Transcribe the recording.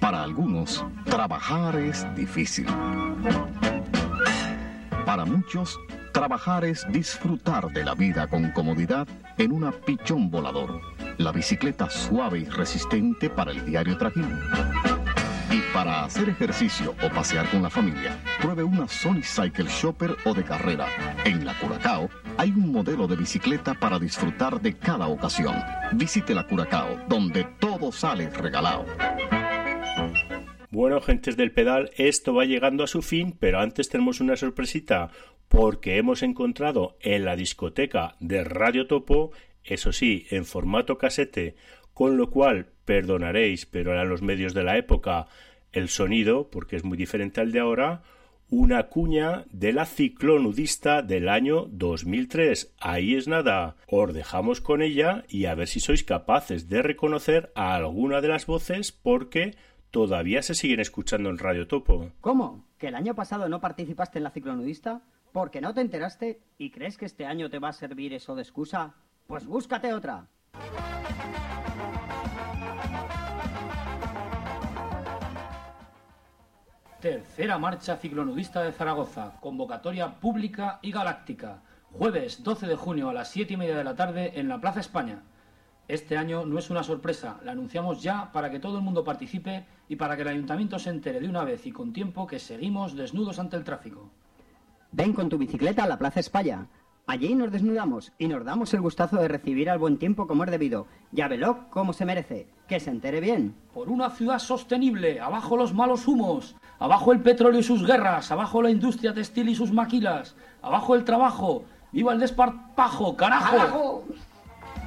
Para algunos, trabajar es difícil. Para muchos, trabajar es disfrutar de la vida con comodidad en una pichón volador, la bicicleta suave y resistente para el diario trajín. Y para hacer ejercicio o pasear con la familia, pruebe una Sony Cycle Shopper o de carrera. En la Curacao hay un modelo de bicicleta para disfrutar de cada ocasión. Visite la Curacao, donde todo sale regalado. Bueno, gentes del pedal, esto va llegando a su fin, pero antes tenemos una sorpresita, porque hemos encontrado en la discoteca de Radio Topo, eso sí, en formato casete, con lo cual perdonaréis, pero eran los medios de la época, el sonido, porque es muy diferente al de ahora, una cuña de la ciclonudista del año 2003. Ahí es nada, os dejamos con ella y a ver si sois capaces de reconocer a alguna de las voces, porque todavía se siguen escuchando en Radio Topo. ¿Cómo? ¿Que el año pasado no participaste en la ciclonudista? ¿Porque no te enteraste? ¿Y crees que este año te va a servir eso de excusa? Pues búscate otra. Tercera marcha ciclonudista de Zaragoza, convocatoria pública y galáctica. Jueves 12 de junio a las 7:30 de la tarde en la Plaza España. Este año no es una sorpresa, la anunciamos ya para que todo el mundo participe y para que el ayuntamiento se entere de una vez y con tiempo que seguimos desnudos ante el tráfico. Ven con tu bicicleta a la Plaza España. Allí nos desnudamos y nos damos el gustazo de recibir al buen tiempo como es debido. Ya velo como se merece. Que se entere bien. Por una ciudad sostenible, abajo los malos humos, abajo el petróleo y sus guerras, abajo la industria textil y sus maquilas, abajo el trabajo, viva el desparpajo, carajo.